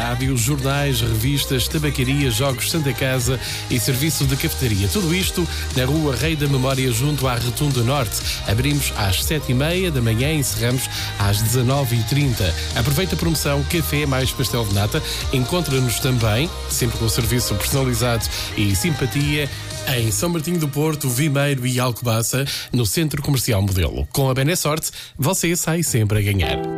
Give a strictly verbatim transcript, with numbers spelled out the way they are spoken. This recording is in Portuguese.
rádio, jornais, revistas, tabacaria, jogos Santa Casa e serviço de cafetaria. Tudo isto na Rua Rei da Memória, junto à Rotunda Norte. Abrimos às sete e meia da manhã e encerramos às dezanove e trinta. Aproveita a promoção Café mais Pastel de Nata. Encontra-nos também, sempre com serviço personalizado e simpatia, em São Martinho do Porto, Vimeiro e Alcobaça, no Centro Comercial Modelo. Com a Benessorte, você sai sempre a ganhar.